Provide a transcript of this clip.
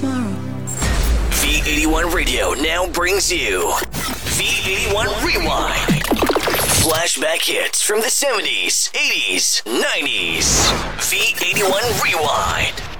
tomorrow. V81 Radio now brings you V81 Rewind. Flashback hits from the 70s, 80s, 90s. V81 Rewind.